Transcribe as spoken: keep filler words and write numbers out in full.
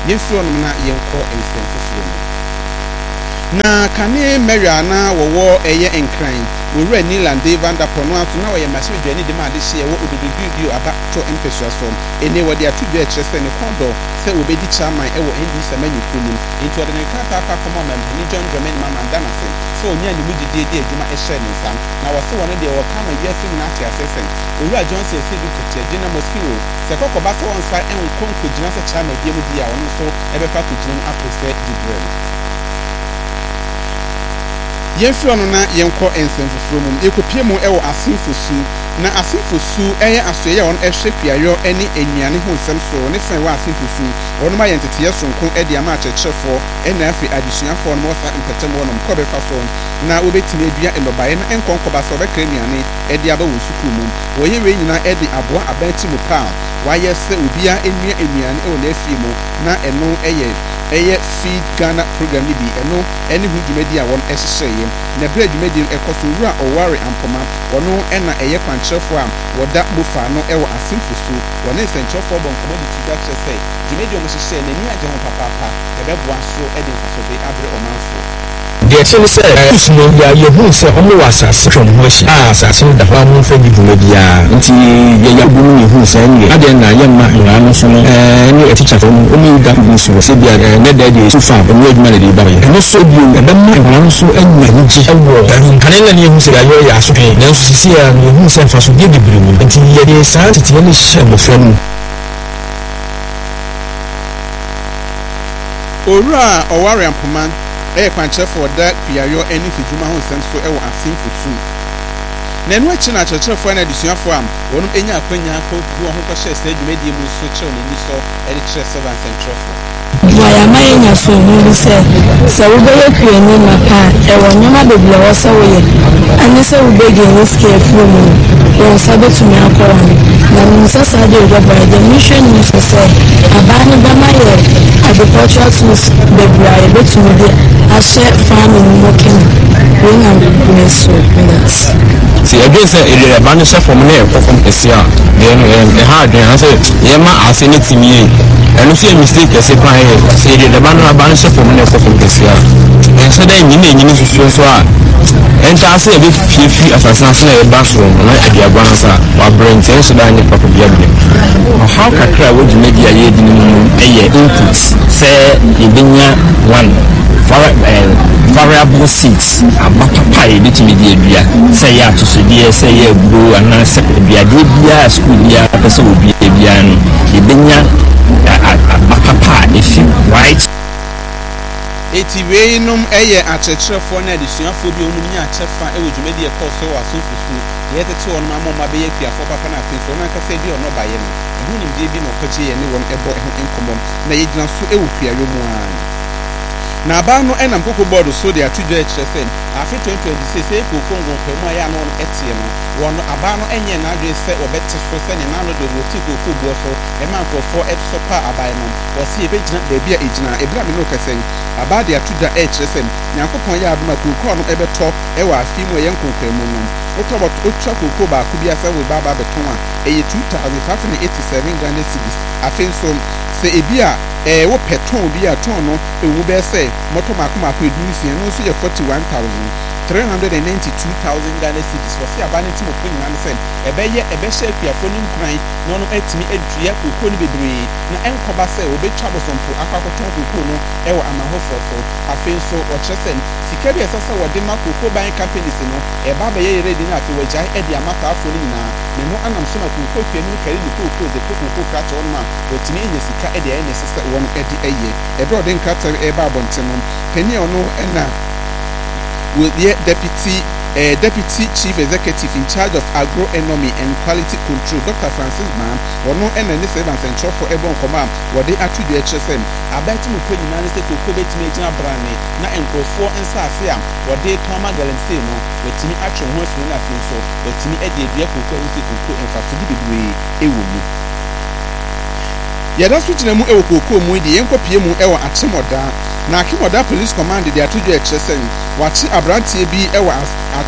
yɛmfiri ɔnom na yɛnkɔ nsɛmfoforo mu. Na kane Mariana wɔwɔ ɛyɛ nkran owura Niland Vandapo no aso na wɔyɛ machine dwani de ma ade hye ɛwɔ odododudu aba to mpesua so ene wɔde ato dwa kyerɛ sɛ ne kɔndɔ sɛ obedi chairman ɛwɔ N D C amanyukuo mu nti wɔde ne krataa akɔ akɔma ma ni John Dramani Mama Dana sɛ sɛ onya ne mudidi de adwuma ɛhyɛ ne nsa na wɔse wɔne deɛ wɔka ma wiase nyina ate ase sɛ owura Johnson sɛ bi tete gyina Moscow sɛ kɔkɔba sɛ wɔn nsa ɛnko nkɔgyina sɛ chairman die mu di a ɔno nso ɛbɛfa kɔgyina mu akɔ sɛ dibrɛ yɛmfiri ɔno na yɛnkɔ nsɛmfoforo mu yɛkɔpie mu ɛwɔ asenfosu na asenfosu ɛyɛ asoɛ a wɔn ɛhwɛ piayɔ ɛne enuane ho nsɛm so ne fɛn wɔ asenfosu wɔn ma yɛn teteɛ sonko ɛde ama akyerɛkyerɛfoɔ ɛna afei adesuafoɔ no wɔsa mpɛtɛm wɔn kɔ bɛfa so na wɔbɛtumi adua nnɔbaeɛ na nkɔnkɔba sɛ wɔbɛkra nnuane ɛde aba wɔn sukuu mu wɔyɛ wei nyinaa ɛde aboa abɛnti mu paa wayɛ sɛ obia enua enuane ɛwɔ n'afie mu na ɛno ɛyɛ ɛyɛ Feed Ghana program ni bi ɛno ɛne hu dwumadi a wɔn ɛhyehyɛ yɛ na bere dwumadi ɛkɔ so wura ɔware ampoma wɔno ɛna ɛyɛ kwankyerɛfoɔ a wɔda mofa no ɛwɔ asenfosu wɔne nsɛnkyerɛfoɔ bɔ nkɔmɔ de tuga kyerɛ sɛ dwumadi a wɔhyehyɛ n'ani agye ho papaapa ɛbɛboa so ɛde mfasoɔ abrɛ ɔmanfoɔ deɛ kyɛ ne sɛ ɛfusu no ya yɛhu sɛ ɔmo wɔ asase twam ho ahyi a asase no da hɔ a momfa di dwuma biara nti yɛyɛ bu no yɛhu sɛ ɛneɛ adeɛ na yɛmma nwaa no so no ne atikyafo no ɔmo da bi so sɛ bia ne da deɛ ɛsu fa ɔmo adwuma na de ba yɛ ɛno so bio ɛbɛma nwaa no so anya anigye ɛwɔ kane na ne yɛhu sɛ yɛayɛ yɛ asopɛ nanso sisi a yɛhu sɛ mfa so deɛ bebree mu nti yɛde saa teteɛ no hyɛ mmɔfra no owura ɔware ampoma ɛyɛ kwankyerɛfoɔ da piayɔ ɛne fidwuma ho nsɛm so ɛwɔ asenfosu na ɛno akyi na akyerɛkyerɛfoɔ na adesuafoɔ a wɔnom ɛnya akwanya akɔ gu wɔn ho kɔhyɛ sɛ dwumadie mu so kyerɛw n'ani so ɛde kyerɛ sɛ bansɛnkyerɛfoɔ Wayama yenya so mu sɛ sɛ wobɛyɛ kuani mapa ɛwɔ nneɛma bebree a wɔsɛ woyɛ ane sɛ wobɛdi ɛne sika afiri mu wɔn nsa bɛtumi akɔ wɔn na nsa saa de ɔdɔbɔ ɛde nhwɛ ne nso sɛ abaa no bɛma yɛ agricultural tools bebree a yɛbɛtumi de ahyɛ farming mu kene wɔn na bebree so minutes si ɛdwe sɛ ɛde ɛba no hyɛ fam ne ɛkɔ fam kɛse a deɛ no ɛha adwene ha sɛ yɛma ase ne timi yie ɛno so yɛ mistake kɛse paa yɛ sɛ ɛde ɛba no aba no hyɛ fam ne ɛkɔ fam kɛse a ɛnsɛ dɛ nyina nyina susuo so a ɛnta ase yɛbɛpie firi asase ase na yɛba soro no na ɛde aba no so a wabrɛ nti ɛnso da nyɛ papa bia bia ɔhaw kakra a wɔdwuma di a yɛdi no mu ɛyɛ input sɛ yɛbɛnya one variable seeds aba papa yɛbɛtumi de adua sɛ yɛ atosodeɛ sɛ yɛ aburo anaasɛ aduadeɛ biara school biara pɛ sɛ wɔbia biara no yɛbɛnya aba papa a ɛfi white eti wei nom ɛyɛ akyerɛkyerɛfoɔ na adesuafoɔ bi ɔmo nya akyɛfa ɛwɔ dwumadi ɛkɔ so wɔ asenfosu yɛtete wɔn ama ɔmo abɛyɛ kuafoɔ papa na afei so ɔno ankasa bi ɔno ɔbayɛ no ɛho nimdeɛ bi na ɔkɔgye yɛ ne wɔn ɛbɔ ɛho nkɔmmɔ na yɛgyina so ɛwɔ kuayɔ mu a na abaa no ɛnam koko bɔɔdo so de ato dwa kyerɛ sɛ afe twenty twenty-six sɛ ekoko ngɔnkɔ mu a yɛ ano ɛteɛ no wɔn abaa no ɛnyɛ n'adwene sɛ ɔbɛte so sɛ ne nan no de wɔti koko buɔ so ɛma nkurɔfoɔ ɛso pa aban no wɔsi ebɛgyina beebi a egyina ebira mi no kɛsɛ abaa de ato dwa ɛkyerɛ sɛ nyankopɔn yɛ adoma koko no ɛbɛtɔ ɛwɔ afi mu ɛyɛ nkonkɔn mu no wotɔ bɔ otwa koko baako bi asɛ wɔ baaba bɛtɔn a ɛyɛ two thousand five hundred eighty-seven Ghana cedis afei nso sɛ ebi a ɛɛ wɔpɛ tɔn bi a tɔn no ewu bɛɛ sɛ mɔtɔ mako mako edu nsia no nso yɛ forty one thousand three hundred and ninety two thousand Ghana cedis wɔsi aba ne ti mo fo nyinaa ne sɛ ɛbɛyɛ ɛbɛhyɛ akuafoɔ ne nkran na ɔno ɛtumi adua koko no bebree na ɛnkɔba sɛ wɔbɛtwa abosompo akɔ akɔtɔn koko no ɛwɔ amahofoɔ so afei nso ɔkyerɛ sɛ sika bi ɛsɛ sɛ wɔde ma koko ban companies no ɛba bɛyɛ yɛrɛ di na afei wɔgyae ɛde ama saafoɔ no nyinaa na ɛno anam so ma koko fie no kari ne koko de koko krakyɛ wɔn ma wɔtumi anya sika ɛde ayɛ ne sɛ wɔn ɛde ɛyɛ ɛbrɛ ɔde nkrataa ɛba abɔnten no panyin ɔno ɛna wɔyɛ deputy uh, deputy chief executive in charge of agronomy and quality control Doctor Francis Mam ɔno ɛna ne sɛ bansɛnkyerɛfoɔ ɛbɔ nkɔmɔ a wɔde ato dua kyerɛ sɛ abɛɛte mu kɔ nyinaa ne sɛ koko bɛtumi agyina brane na nkurɔfoɔ nsaase a wɔde tɔma galamsey no wɔtumi atwe ho afiri no afei nso wɔtumi ɛde adua koko ɛho sɛ koko mfasode bebree ɛwɔ mu yɛda so gyina mu ɛwɔ koko mu de yɛnkɔpie mu ɛwɔ Akyemɔda na Akyemɔda police command de ato dwa kyerɛ sɛ wɔakye aberanteɛ bi ɛwɔ